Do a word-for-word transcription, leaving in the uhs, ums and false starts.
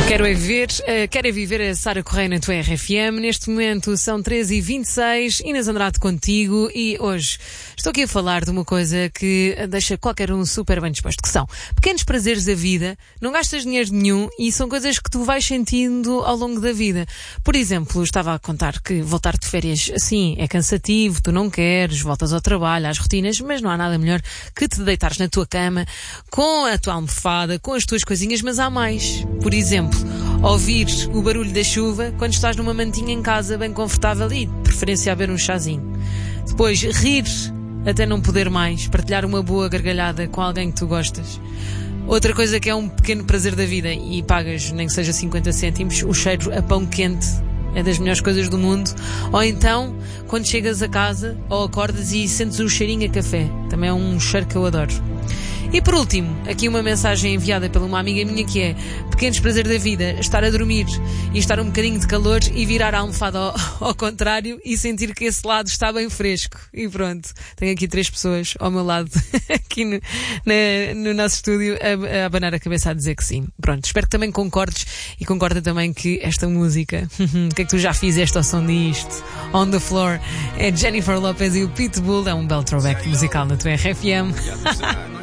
Quero é ver, uh, quero é viver a Sara Correia na tua R F M. Neste momento são treze e vinte e seis, Inês Andrade contigo, e hoje estou aqui a falar de uma coisa que deixa qualquer um super bem disposto, que são pequenos prazeres da vida. Não gastas dinheiro nenhum e são coisas que tu vais sentindo ao longo da vida. Por exemplo, estava a contar que voltar de férias assim é cansativo, tu não queres, voltas ao trabalho, às rotinas, mas não há nada melhor que te deitares na tua cama com a tua almofada, com as tuas coisinhas, mas há mais. Por exemplo, ouvir o barulho da chuva quando estás numa mantinha em casa bem confortável e, de preferência, a beber um chazinho. Depois, rir até não poder mais, partilhar uma boa gargalhada com alguém que tu gostas. Outra coisa que é um pequeno prazer da vida e pagas, nem que seja cinquenta cêntimos, o cheiro a pão quente é das melhores coisas do mundo. Ou então, quando chegas a casa ou acordas e sentes o cheirinho a café. Também é um cheiro que eu adoro. E por último, aqui uma mensagem enviada por uma amiga minha que é: pequenos prazeres da vida, estar a dormir e estar um bocadinho de calor e virar a almofada ao, ao contrário e sentir que esse lado está bem fresco. E pronto, tenho aqui três pessoas ao meu lado, aqui no, na, no nosso estúdio, a, a abanar a cabeça a dizer que sim. Pronto, espero que também concordes e concorda também que esta música, o que é que tu já fizeste ao som disto? On the Floor, é Jennifer Lopez e o Pitbull, é um belo throwback musical na tua R F M.